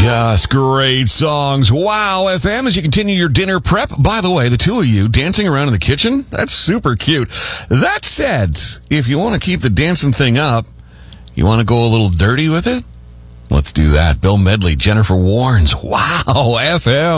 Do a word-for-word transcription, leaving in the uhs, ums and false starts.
Just great songs. Wow, F M, as you continue your dinner prep. By the way, the two of you dancing around in the kitchen, that's super cute. That said, if you want to keep the dancing thing up, you want to go a little dirty with it? Let's do that. Bill Medley, Jennifer Warnes. Wow, F M.